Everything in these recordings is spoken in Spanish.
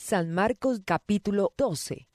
San Marcos capítulo 12.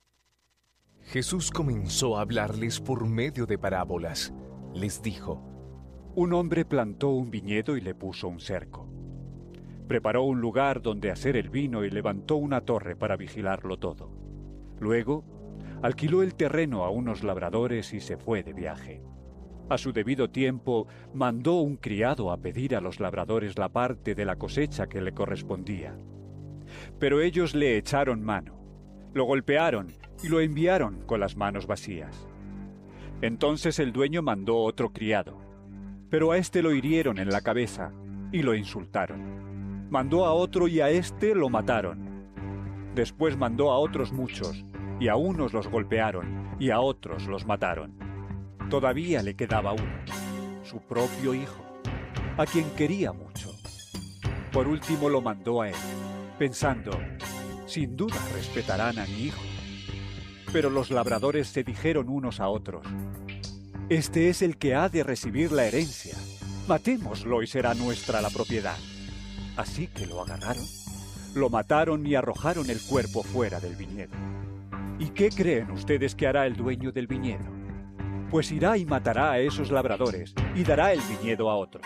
Jesús comenzó a hablarles por medio de parábolas. Les dijo: Un hombre plantó un viñedo y le puso un cerco. Preparó un lugar donde hacer el vino y levantó una torre para vigilarlo todo. Luego, alquiló el terreno a unos labradores y se fue de viaje. A su debido tiempo, mandó un criado a pedir a los labradores la parte de la cosecha que le correspondía. Pero ellos le echaron mano, lo golpearon y lo enviaron con las manos vacías. Entonces el dueño mandó otro criado, pero a éste lo hirieron en la cabeza y lo insultaron. Mandó a otro y a éste lo mataron. Después mandó a otros muchos, y a unos los golpearon y a otros los mataron. Todavía le quedaba uno, su propio hijo, a quien quería mucho. Por último lo mandó a él, pensando: sin duda respetarán a mi hijo. Pero los labradores se dijeron unos a otros: este es el que ha de recibir la herencia. Matémoslo y será nuestra la propiedad. Así que lo agarraron, lo mataron y arrojaron el cuerpo fuera del viñedo. ¿Y qué creen ustedes que hará el dueño del viñedo? Pues irá y matará a esos labradores y dará el viñedo a otros.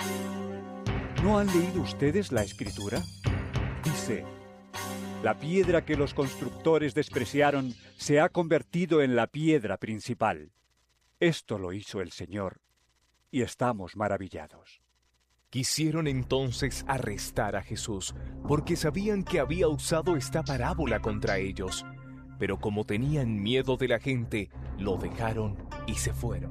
¿No han leído ustedes la Escritura? Dice: la piedra que los constructores despreciaron se ha convertido en la piedra principal. Esto lo hizo el Señor, y estamos maravillados. Quisieron entonces arrestar a Jesús, porque sabían que había usado esta parábola contra ellos. Pero como tenían miedo de la gente, lo dejaron y se fueron.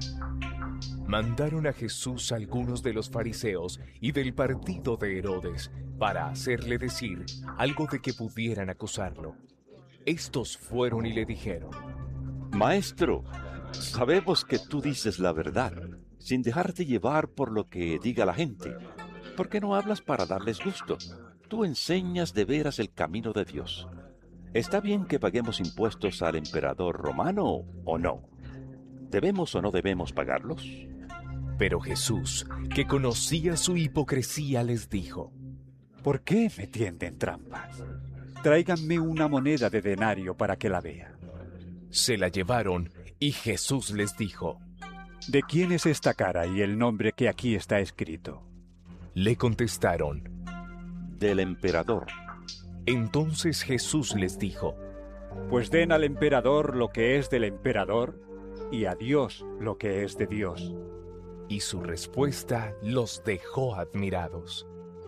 Mandaron a Jesús a algunos de los fariseos y del partido de Herodes para hacerle decir algo de que pudieran acusarlo. Estos fueron y le dijeron: Maestro, sabemos que tú dices la verdad, sin dejarte llevar por lo que diga la gente. ¿Por qué no hablas para darles gusto? Tú enseñas de veras el camino de Dios. ¿Está bien que paguemos impuestos al emperador romano o no? ¿Debemos o no debemos pagarlos? Pero Jesús, que conocía su hipocresía, les dijo: ¿Por qué me tienden trampas? Tráiganme una moneda de denario para que la vea. Se la llevaron y Jesús les dijo: ¿De quién es esta cara y el nombre que aquí está escrito? Le contestaron: Del emperador. Entonces Jesús les dijo: Pues den al emperador lo que es del emperador y a Dios lo que es de Dios. Y su respuesta los dejó admirados.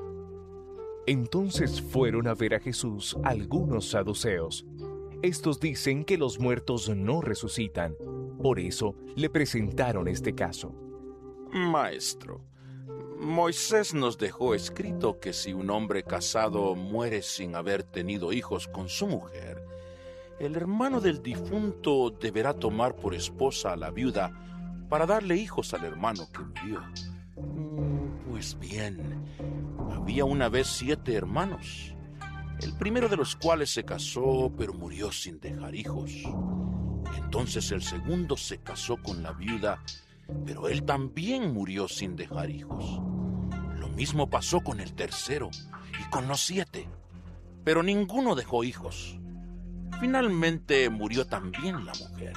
Entonces fueron a ver a Jesús algunos saduceos. Estos dicen que los muertos no resucitan. Por eso le presentaron este caso. Maestro, Moisés nos dejó escrito que si un hombre casado muere sin haber tenido hijos con su mujer, el hermano del difunto deberá tomar por esposa a la viuda para darle hijos al hermano que murió. Pues bien, había una vez 7 hermanos, el primero de los cuales se casó pero murió sin dejar hijos. Entonces el segundo se casó con la viuda, pero él también murió sin dejar hijos. Lo mismo pasó con el tercero y con los 7, pero ninguno dejó hijos. Finalmente murió también la mujer.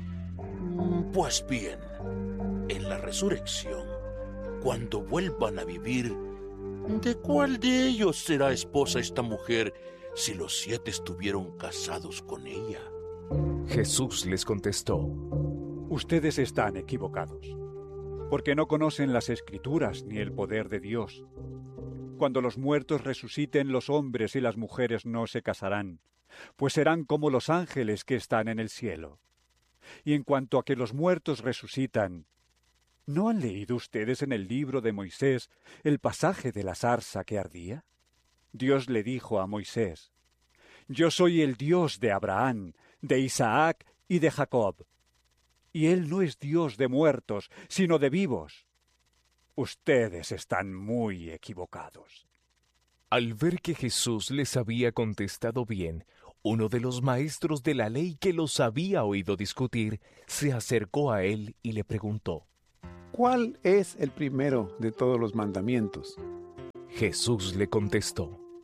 Pues bien, en la resurrección, cuando vuelvan a vivir, ¿de cuál de ellos será esposa esta mujer si los 7 estuvieron casados con ella? Jesús les contestó: Ustedes están equivocados, porque no conocen las Escrituras ni el poder de Dios. Cuando los muertos resuciten, los hombres y las mujeres no se casarán, pues serán como los ángeles que están en el cielo. Y en cuanto a que los muertos resucitan, ¿no han leído ustedes en el libro de Moisés el pasaje de la zarza que ardía? Dios le dijo a Moisés: Yo soy el Dios de Abraham, de Isaac y de Jacob. Y Él no es Dios de muertos, sino de vivos. Ustedes están muy equivocados. Al ver que Jesús les había contestado bien, uno de los maestros de la ley que los había oído discutir, se acercó a él y le preguntó: ¿Cuál es el primero de todos los mandamientos? Jesús le contestó: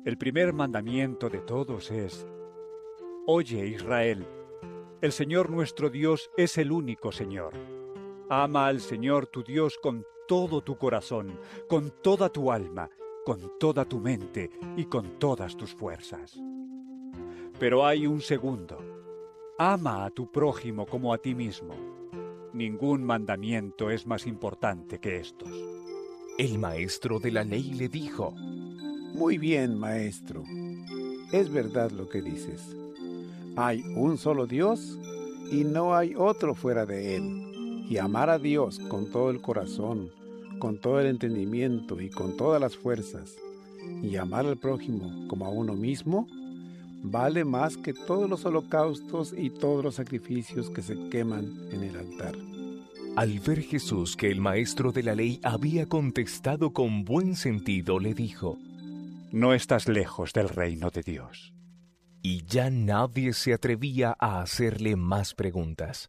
El primer mandamiento de todos es: Oye, Israel, el Señor nuestro Dios es el único Señor. Ama al Señor tu Dios con todo tu corazón, con toda tu alma, con toda tu mente y con todas tus fuerzas. Pero hay un segundo: ama a tu prójimo como a ti mismo. Ningún mandamiento es más importante que estos. El maestro de la ley le dijo: Muy bien, maestro. Es verdad lo que dices. Hay un solo Dios y no hay otro fuera de Él. Y amar a Dios con todo el corazón, con todo el entendimiento y con todas las fuerzas, y amar al prójimo como a uno mismo, vale más que todos los holocaustos y todos los sacrificios que se queman en el altar. Al ver Jesús que el maestro de la ley había contestado con buen sentido, le dijo: No estás lejos del reino de Dios. Y ya nadie se atrevía a hacerle más preguntas.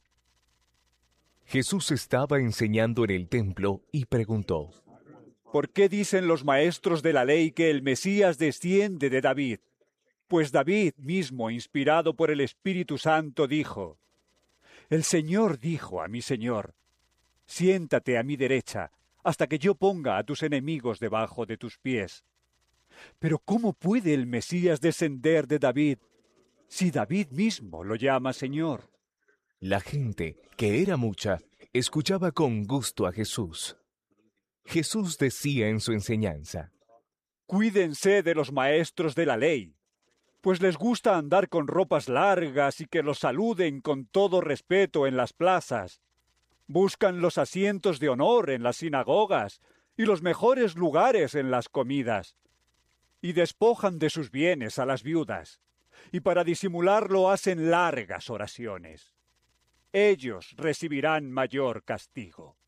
Jesús estaba enseñando en el templo y preguntó: ¿Por qué dicen los maestros de la ley que el Mesías desciende de David? Pues David mismo, inspirado por el Espíritu Santo, dijo: El Señor dijo a mi Señor: Siéntate a mi derecha, hasta que yo ponga a tus enemigos debajo de tus pies. Pero ¿cómo puede el Mesías descender de David, si David mismo lo llama Señor? La gente, que era mucha, escuchaba con gusto a Jesús. Jesús decía en su enseñanza: Cuídense de los maestros de la ley, pues les gusta andar con ropas largas y que los saluden con todo respeto en las plazas. Buscan los asientos de honor en las sinagogas y los mejores lugares en las comidas, y despojan de sus bienes a las viudas, y para disimularlo hacen largas oraciones. Ellos recibirán mayor castigo.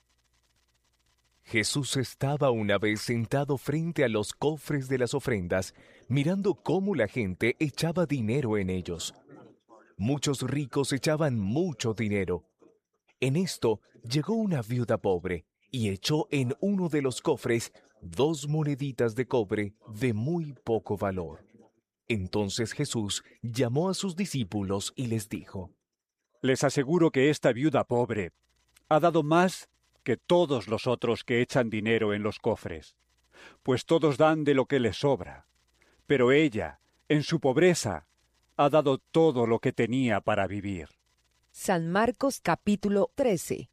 Jesús estaba una vez sentado frente a los cofres de las ofrendas, mirando cómo la gente echaba dinero en ellos. Muchos ricos echaban mucho dinero. En esto llegó una viuda pobre y echó en uno de los cofres 2 moneditas de cobre de muy poco valor. Entonces Jesús llamó a sus discípulos y les dijo: Les aseguro que esta viuda pobre ha dado más que todos los otros que echan dinero en los cofres, pues todos dan de lo que les sobra. Pero ella, en su pobreza, ha dado todo lo que tenía para vivir. San Marcos capítulo 13.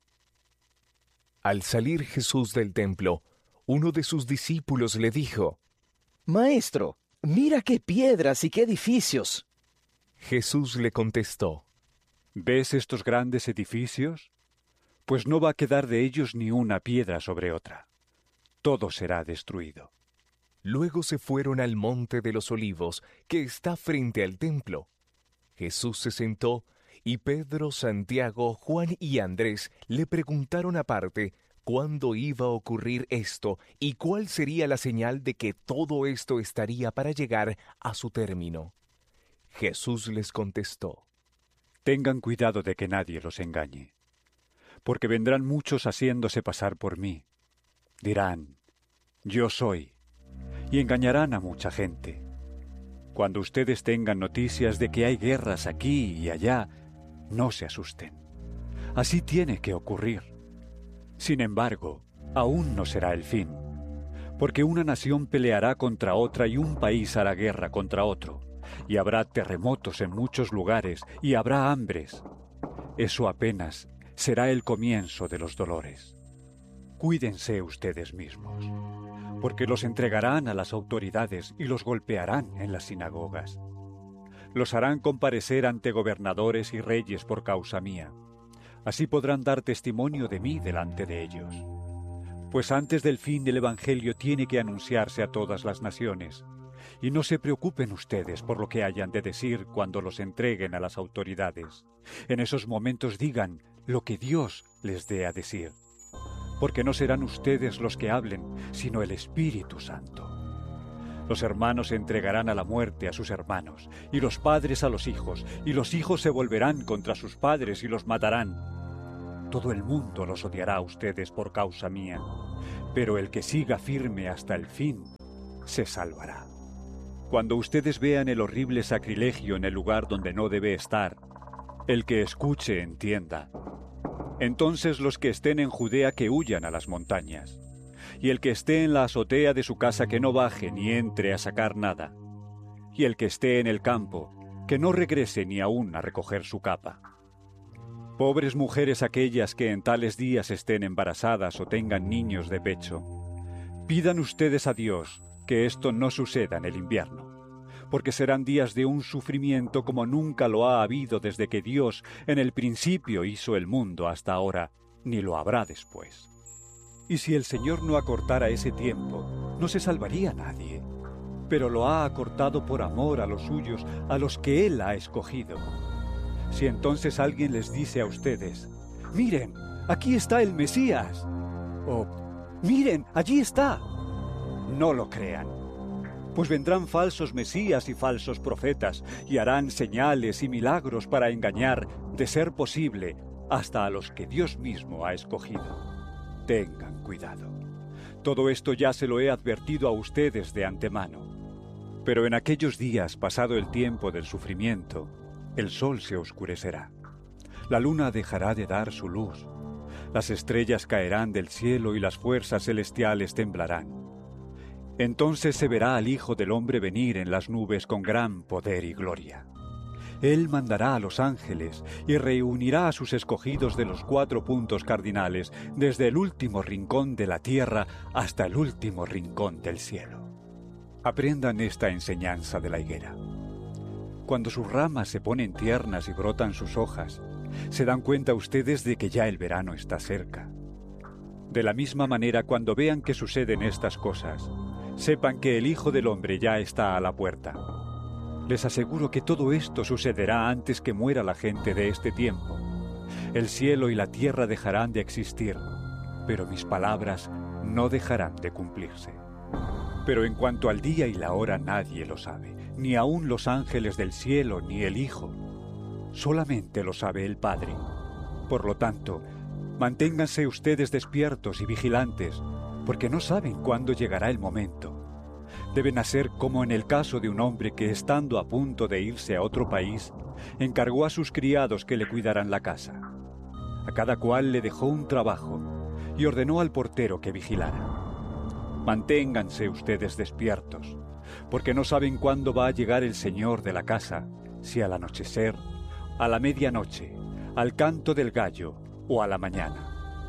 Al salir Jesús del templo, uno de sus discípulos le dijo: Maestro, mira qué piedras y qué edificios. Jesús le contestó: ¿Ves estos grandes edificios? Pues no va a quedar de ellos ni una piedra sobre otra. Todo será destruido. Luego se fueron al monte de los olivos, que está frente al templo. Jesús se sentó, y Pedro, Santiago, Juan y Andrés le preguntaron aparte cuándo iba a ocurrir esto y cuál sería la señal de que todo esto estaría para llegar a su término. Jesús les contestó: Tengan cuidado de que nadie los engañe, porque vendrán muchos haciéndose pasar por mí. Dirán: Yo soy, y engañarán a mucha gente. Cuando ustedes tengan noticias de que hay guerras aquí y allá, no se asusten. Así tiene que ocurrir. Sin embargo, aún no será el fin, porque una nación peleará contra otra y un país hará guerra contra otro, y habrá terremotos en muchos lugares y habrá hambres. Eso apenas será el comienzo de los dolores. Cuídense ustedes mismos, porque los entregarán a las autoridades y los golpearán en las sinagogas. Los harán comparecer ante gobernadores y reyes por causa mía. Así podrán dar testimonio de mí delante de ellos. Pues antes del fin del Evangelio tiene que anunciarse a todas las naciones. Y no se preocupen ustedes por lo que hayan de decir cuando los entreguen a las autoridades. En esos momentos digan lo que Dios les dé a decir. Porque no serán ustedes los que hablen, sino el Espíritu Santo. Los hermanos entregarán a la muerte a sus hermanos, y los padres a los hijos, y los hijos se volverán contra sus padres y los matarán. Todo el mundo los odiará a ustedes por causa mía, pero el que siga firme hasta el fin se salvará. Cuando ustedes vean el horrible sacrilegio en el lugar donde no debe estar, el que escuche entienda. Entonces los que estén en Judea que huyan a las montañas, y el que esté en la azotea de su casa que no baje ni entre a sacar nada, y el que esté en el campo que no regrese ni aún a recoger su capa. Pobres mujeres aquellas que en tales días estén embarazadas o tengan niños de pecho. Pidan ustedes a Dios que esto no suceda en el invierno, porque serán días de un sufrimiento como nunca lo ha habido desde que Dios en el principio hizo el mundo hasta ahora, ni lo habrá después. Y si el Señor no acortara ese tiempo, no se salvaría nadie, pero lo ha acortado por amor a los suyos, a los que Él ha escogido. Si entonces alguien les dice a ustedes, «Miren, aquí está el Mesías», o «Miren, allí está», no lo crean, pues vendrán falsos mesías y falsos profetas, y harán señales y milagros para engañar, de ser posible, hasta a los que Dios mismo ha escogido. Tengan cuidado. Todo esto ya se lo he advertido a ustedes de antemano. Pero en aquellos días, pasado el tiempo del sufrimiento, el sol se oscurecerá, la luna dejará de dar su luz, las estrellas caerán del cielo y las fuerzas celestiales temblarán. Entonces se verá al Hijo del Hombre venir en las nubes con gran poder y gloria. Él mandará a los ángeles y reunirá a sus escogidos de los 4 puntos cardinales, desde el último rincón de la tierra hasta el último rincón del cielo. Aprendan esta enseñanza de la higuera. Cuando sus ramas se ponen tiernas y brotan sus hojas, se dan cuenta ustedes de que ya el verano está cerca. De la misma manera, cuando vean que suceden estas cosas, sepan que el Hijo del Hombre ya está a la puerta. Les aseguro que todo esto sucederá antes que muera la gente de este tiempo. El cielo y la tierra dejarán de existir, pero mis palabras no dejarán de cumplirse. Pero en cuanto al día y la hora nadie lo sabe, ni aun los ángeles del cielo ni el Hijo. Solamente lo sabe el Padre. Por lo tanto, manténganse ustedes despiertos y vigilantes, porque no saben cuándo llegará el momento. Deben hacer como en el caso de un hombre que, estando a punto de irse a otro país, encargó a sus criados que le cuidaran la casa. A cada cual le dejó un trabajo y ordenó al portero que vigilara. Manténganse ustedes despiertos, porque no saben cuándo va a llegar el señor de la casa, si al anochecer, a la medianoche, al canto del gallo o a la mañana.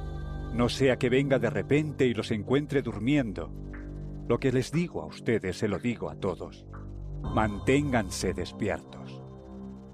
No sea que venga de repente y los encuentre durmiendo. Lo que les digo a ustedes se lo digo a todos. Manténganse despiertos.